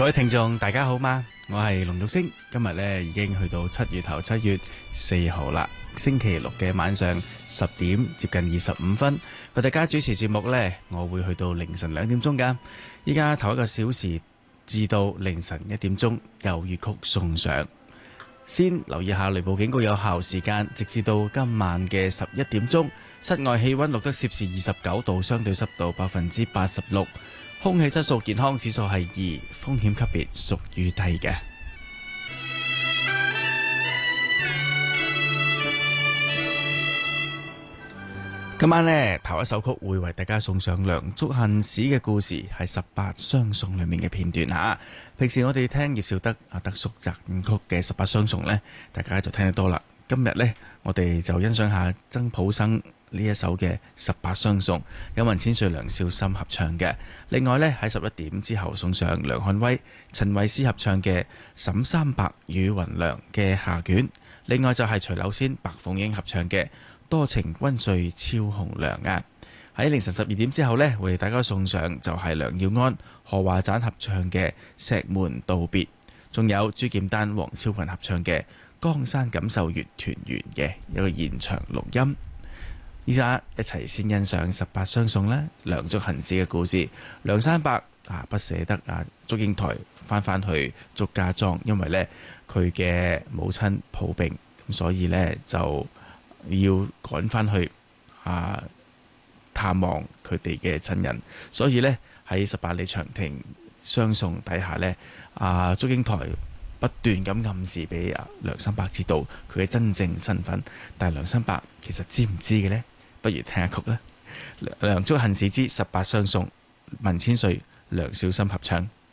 各位聽眾大家好嗎？我係龍玉星，今日呢已經去到7月頭7月4號啦，星期六嘅晚上10點接近25分，為大家主持節目呢，我會去到凌晨2點鐘㗎。依家頭一個小時至到凌晨1點鐘有粵曲送上。先留意下雷暴警告有效時間，直至到今晚嘅11點鐘。室外氣溫錄得攝氏29度，相對濕度86%，空氣質素健康指數係2，風險級別屬於低嘅。今晚呢，頭一首曲會為大家送上梁祝恨史嘅故事，係18雙頌裏面嘅片段吓。平時我哋聽葉紹德阿德叔雜曲嘅18雙頌呢，大家就聽得多啦。今日呢，我哋就欣賞下曾普生呢一首嘅18雙頌，有文千歲、梁少森合唱嘅。另外呢，喺11點之後送上梁漢威、陳慧思合唱嘅沈三白與雲娘嘅下卷。另外就係徐柳仙、白鳳英合唱嘅多情君睡超紅娘啊！喺凌晨12點之後呢，為大家送上就係梁耀安、何華盞合唱嘅石門道別，仲有朱劍丹、黃超群合唱嘅江山錦繡月團圓嘅一個現場錄音。依家一齊先欣賞18雙頌啦，梁祝恨史嘅故事。梁山伯不捨得祝英台翻去祝家莊，因為呢，佢嘅母親抱病，咁所以呢，就要趕翻去探望佢哋嘅親人，所以呢，喺18里長亭雙頌底下呢，祝英台不斷咁暗示俾梁山伯知道佢嘅真正身份，但係梁山伯其實知唔知嘅呢？不如聽下曲啦，《梁祝恨史之18雙頌》，文千歲、梁少森合唱。